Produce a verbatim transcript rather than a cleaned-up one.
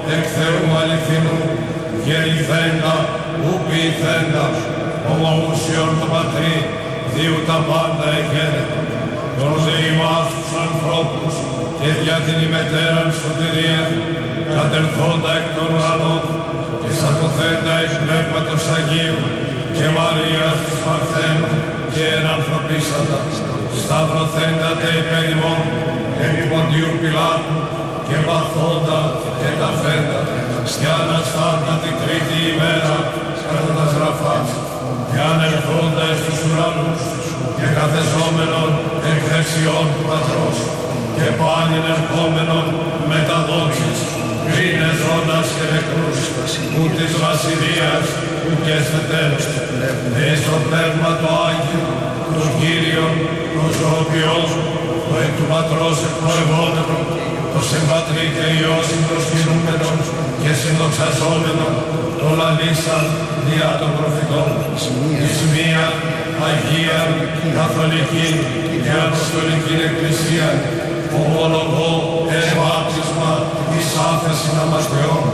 εκ Θεού αληθινού, γεννηθέντα, ου ποιηθέντα, ομοούσιον το Πατρί, διού τα πάντα εγένετο. Τον δε ημάς τους ανθρώπους και δια την ημετέραν σωτηρία, κατελθόντα εκ των ουρανών και σαρκωθέντα εκ Πνεύματος Αγίου και Μαρίας της Παρθένου και ενανθρωπίσαντα, σταυρωθέντα τε υπέρ ημών επί Ποντίου Πιλάτου και παθόντα και ταφέντα και αναστάντα την τρίτη ημέρα κατά τας γραφάς και ανερχόντα εις τους ουρανούς και καθεζόμενον εκ δεξιών του Πατρός και πάλι ερχόμενον με τα δόξης πριν εζώντας και νεκρούς που της βασιλείας που και σε τέλος εις το Πνεύμα το Άγιο τον Κύριον, τον ζωοποιόν, το εκ του Πατρός εκπορευόμενο, το Συμπατρί και Υιός συμπροσκυνούμενον και συνδοξαζόμενον, το λαλήσαν διά των προφητών, εις μία Αγία, Καθολική και Αποστολική Εκκλησία, ομολογώ εν βάπτισμα εις άφεσιν αμαρτιών,